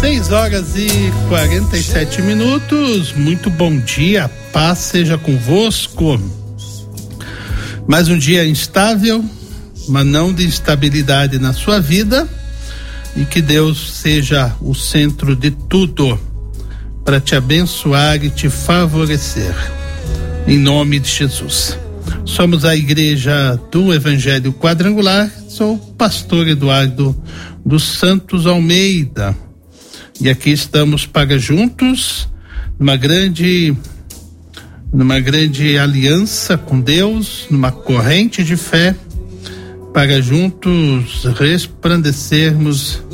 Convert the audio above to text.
6h47. Muito bom dia, paz seja convosco. Mais um dia instável, mas não de instabilidade na sua vida, e que Deus seja o centro de tudo para te abençoar e te favorecer, em nome de Jesus. Somos a Igreja do Evangelho Quadrangular. Sou o pastor Eduardo dos Santos Almeida, e aqui estamos para juntos numa grande aliança com Deus, numa corrente de fé, para juntos resplandecermos